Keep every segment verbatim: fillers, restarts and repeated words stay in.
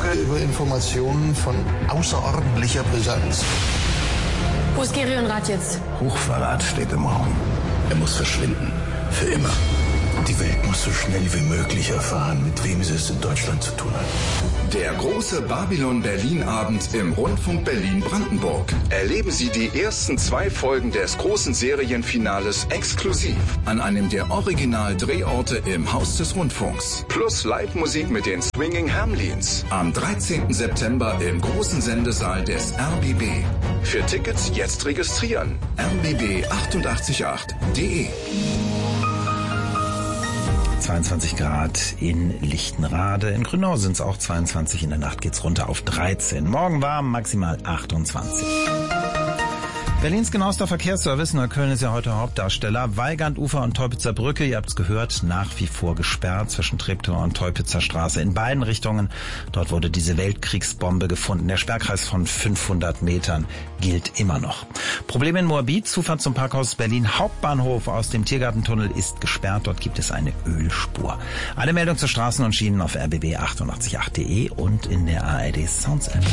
verfüge über Informationen von außerordentlicher Brisanz. Wo ist Gerionrad jetzt? Hochverrat steht im Raum. Er muss verschwinden. Für immer. Die Welt muss so schnell wie möglich erfahren, mit wem sie es in Deutschland zu tun hat. Der große Babylon-Berlin-Abend im Rundfunk Berlin-Brandenburg. Erleben Sie die ersten zwei Folgen des großen Serienfinales exklusiv an einem der Original-Drehorte im Haus des Rundfunks. Plus Live-Musik mit den Swinging Hamlins. Am dreizehnten September im großen Sendesaal des R B B. Für Tickets jetzt registrieren. r b b achtundachtzig Komma acht punkt de zweiundzwanzig Grad in Lichtenrade. In Grünau sind es auch zweiundzwanzig. In der Nacht geht's runter auf dreizehn. Morgen warm, maximal achtundzwanzig. Berlins genauester Verkehrsservice. Neukölln ist ja heute Hauptdarsteller. Weigandufer und Teupitzer Brücke, ihr habt es gehört, nach wie vor gesperrt zwischen Treptower und Teupitzer Straße. In beiden Richtungen. Dort wurde diese Weltkriegsbombe gefunden. Der Sperrkreis von fünfhundert Metern gilt immer noch. Problem in Moabit. Zufahrt zum Parkhaus Berlin Hauptbahnhof aus dem Tiergartentunnel ist gesperrt. Dort gibt es eine Ölspur. Eine Meldung zu Straßen und Schienen auf r b b achtundachtzig Komma acht punkt de und in der A R D Sounds App.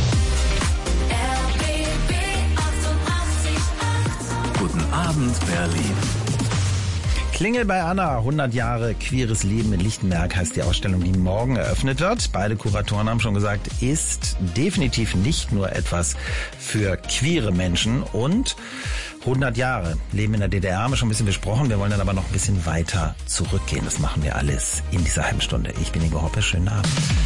Guten Abend, Berlin. Klingel bei Anna, hundert Jahre queeres Leben in Lichtenberg heißt die Ausstellung, die morgen eröffnet wird. Beide Kuratoren haben schon gesagt, ist definitiv nicht nur etwas für queere Menschen. Und hundert Jahre Leben in der D D R haben wir schon ein bisschen besprochen. Wir wollen dann aber noch ein bisschen weiter zurückgehen. Das machen wir alles in dieser halben Stunde. Ich bin Ingo Hoppe, schönen Abend.